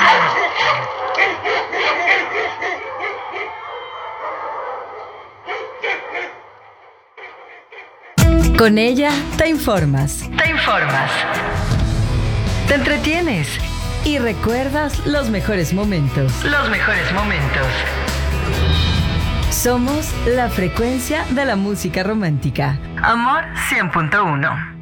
Con ella te informas. Te entretienes y recuerdas los mejores momentos. Somos la frecuencia de la música romántica. Amor 100.1.